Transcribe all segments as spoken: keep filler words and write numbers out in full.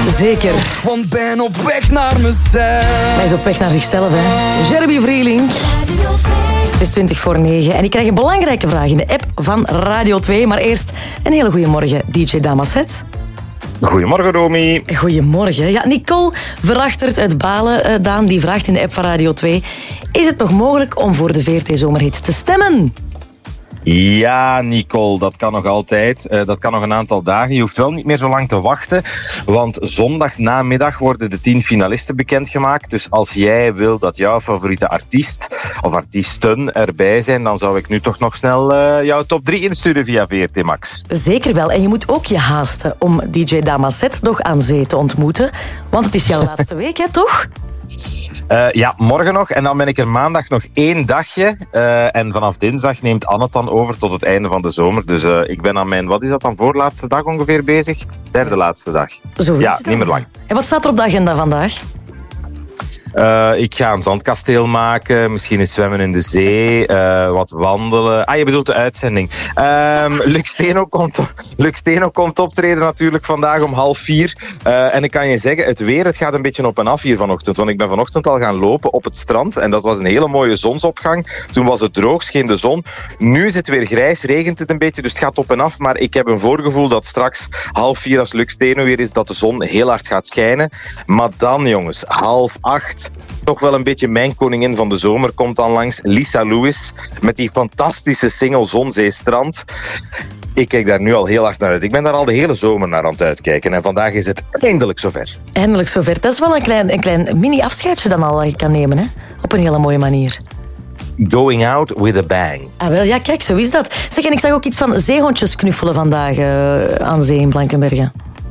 Zeker. Want ben op weg naar mezelf. Hij is op weg naar zichzelf, hè. Jeremy Vrieling. Het is twintig voor negen en ik krijg een belangrijke vraag in de app van Radio twee. Maar eerst een hele goede morgen, D J Damaset. Goedemorgen, Romy. Goedemorgen. Ja, Nicole verachtert het balen, uh, Daan. Die vraagt in de app van Radio twee. Is het nog mogelijk om voor de V R T-zomerhit te stemmen? Ja, Nicole, dat kan nog altijd. Uh, dat kan nog een aantal dagen. Je hoeft wel niet meer zo lang te wachten, want zondag namiddag worden de tien finalisten bekendgemaakt. Dus als jij wil dat jouw favoriete artiest of artiesten erbij zijn, dan zou ik nu toch nog snel uh, jouw top drie insturen via V R T Max. Zeker wel. En je moet ook je haasten om D J Damaset nog aan zee te ontmoeten. Want het is jouw laatste week, hè, toch? Uh, ja, morgen nog. En dan ben ik er maandag nog één dagje. Uh, en vanaf dinsdag neemt Anne het dan over tot het einde van de zomer. Dus uh, ik ben aan mijn, wat is dat dan, voorlaatste dag ongeveer bezig? Derde laatste dag. Zoiets ja, dan. niet meer lang. En wat staat er op de agenda vandaag? Uh, ik ga een zandkasteel maken, misschien eens zwemmen in de zee, uh, wat wandelen. Ah, je bedoelt de uitzending. Um, Luc Steno komt, Luc Steno komt optreden natuurlijk vandaag om half vier. Uh, en ik kan je zeggen, het weer, het gaat een beetje op en af hier vanochtend. Want ik ben vanochtend al gaan lopen op het strand en dat was een hele mooie zonsopgang. Toen was het droog, scheen de zon. Nu is het weer grijs, regent het een beetje, dus het gaat op en af. Maar ik heb een voorgevoel dat straks half vier, als Luc Steno weer is, dat de zon heel hard gaat schijnen. Maar dan, jongens, half acht... toch wel een beetje mijn koningin van de zomer komt dan langs. Lisa Lewis met die fantastische single Zon, Zee, Strand. Ik kijk daar nu al heel hard naar uit. Ik ben daar al de hele zomer naar aan het uitkijken. En vandaag is het eindelijk zover. Eindelijk zover. Dat is wel een klein, een klein mini-afscheidje dan al dat je kan nemen, hè? Op een hele mooie manier. Going out with a bang. Ah, wel, ja, kijk, zo is dat. Zeg, en ik zag ook iets van zeehondjes knuffelen vandaag uh, aan zee in Blankenberge.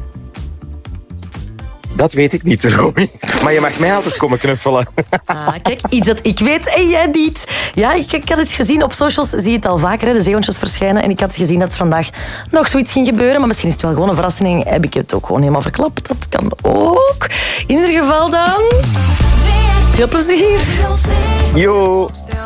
Dat weet ik niet, Romy. Maar je mag mij altijd komen knuffelen. Ah, kijk, iets dat ik weet en jij niet. Ja, ik, ik had het gezien op socials, zie je het al vaker, hè, de zeehondjes verschijnen. En ik had gezien dat er vandaag nog zoiets ging gebeuren. Maar misschien is het wel gewoon een verrassing. Heb ik het ook gewoon helemaal verklapt? Dat kan ook. In ieder geval dan... Veel plezier. Yo.